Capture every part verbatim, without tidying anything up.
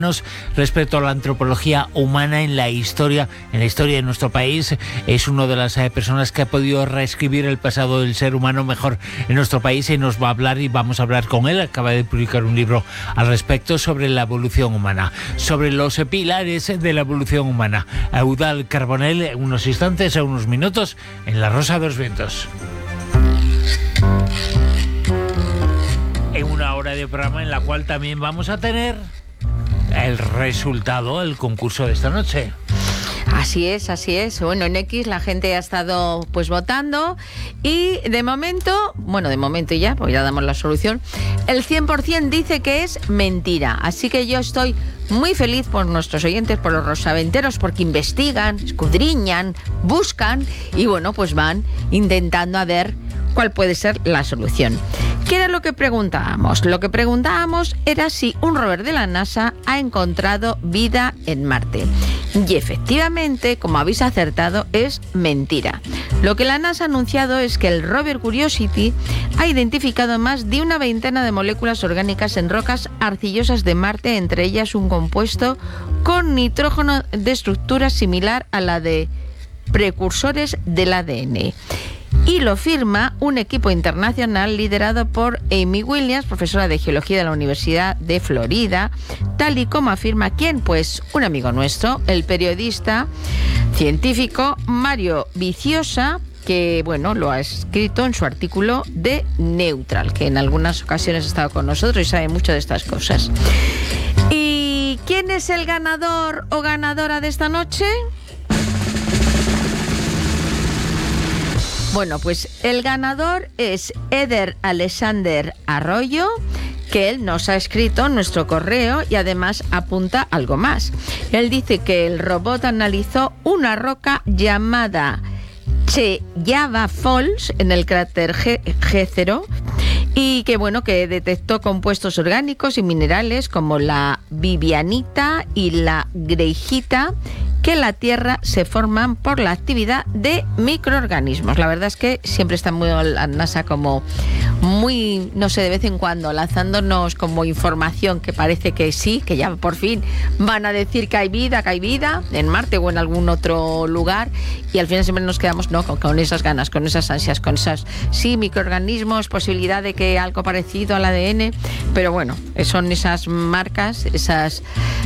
respecto a la antropología humana en la historia, en la historia de nuestro país. Es una de las eh, personas que ha podido reescribir el pasado del ser humano mejor en nuestro país y nos va a hablar y vamos a hablar con él. Acaba de publicar un libro al respecto sobre la evolución humana, sobre los eh, pilares de la evolución humana. Eudald Carbonell, en unos instantes, en unos minutos, en La Rosa de los Vientos. En una hora de programa en la cual también vamos a tener el resultado del concurso de esta noche. Así es, así es. Bueno, en X la gente ha estado pues votando y de momento, bueno, de momento ya, pues ya damos la solución, el cien por ciento dice que es mentira. Así que yo estoy muy feliz por nuestros oyentes, por los rosaventeros, porque investigan, escudriñan, buscan y bueno, pues van intentando a ver cuál puede ser la solución. ¿Qué era lo que preguntábamos? Lo que preguntábamos era si un rover de la NASA ha encontrado vida en Marte. Y efectivamente, como habéis acertado, es mentira. Lo que la NASA ha anunciado es que el rover Curiosity ha identificado más de una veintena de moléculas orgánicas en rocas arcillosas de Marte, entre ellas un compuesto con nitrógeno de estructura similar a la de precursores del A D N. Y lo firma un equipo internacional liderado por Amy Williams, profesora de geología de la Universidad de Florida, tal y como afirma ¿quién? Pues un amigo nuestro, el periodista científico Mario Viciosa, que bueno, lo ha escrito en su artículo de Neutral, que en algunas ocasiones ha estado con nosotros y sabe mucho de estas cosas. ¿Y quién es el ganador o ganadora de esta noche? Bueno, pues el ganador es Eder Alexander Arroyo, que él nos ha escrito en nuestro correo y además apunta algo más. Él dice que el robot analizó una roca llamada Cheyava Falls en el cráter G cero y que bueno, que detectó compuestos orgánicos y minerales como la vivianita y la greijita que en la Tierra se forman por la actividad de microorganismos. La verdad es que siempre está muy la NASA como muy, no sé, de vez en cuando lanzándonos como información que parece que sí, que ya por fin van a decir que hay vida, que hay vida en Marte o en algún otro lugar y al final siempre nos quedamos no con, con esas ganas, con esas ansias, con esas, sí, microorganismos, posibilidad de que algo parecido al A D N, pero bueno, son esas marcas, esas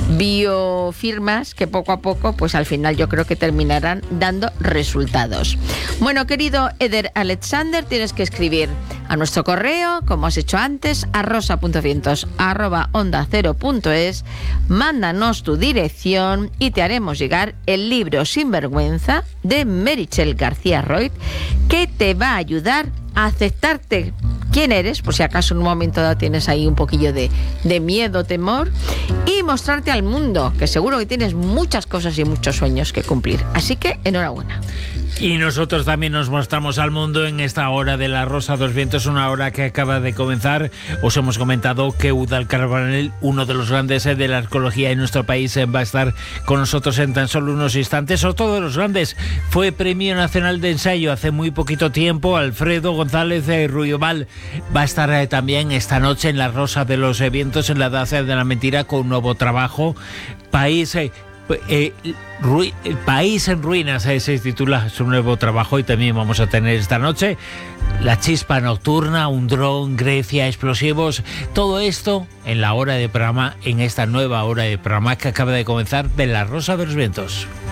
biofirmas que poco a poco pues pues al final yo creo que terminarán dando resultados. Bueno, querido Eder Alexander, tienes que escribir a nuestro correo, como has hecho antes, a rosa punto vientos arroba onda cero punto es, mándanos tu dirección y te haremos llegar el libro Sinvergüenza de Meritxell García Roig, que te va a ayudar a aceptarte quién eres, por si acaso en un momento dado tienes ahí un poquillo de, de miedo, temor, y mostrarte al mundo, que seguro que tienes muchas cosas y muchos sueños que cumplir. Así que enhorabuena. Y nosotros también nos mostramos al mundo en esta hora de La Rosa de los Vientos, una hora que acaba de comenzar. Os hemos comentado que Eudald Carbonell, uno de los grandes de la arqueología en nuestro país, va a estar con nosotros en tan solo unos instantes. Otro de los grandes fue Premio Nacional de Ensayo hace muy poquito tiempo. Alfredo González de Ruyoval va a estar eh, también esta noche en La Rosa de los Vientos, en la Edad de la Mentira, con un nuevo trabajo. País... Eh, Eh, Ru- el País en Ruinas, eh, se titula su nuevo trabajo y también vamos a tener esta noche La Chispa Nocturna, un dron, Grecia, explosivos, todo esto en la hora de programa, en esta nueva hora de programa que acaba de comenzar de La Rosa de los Vientos.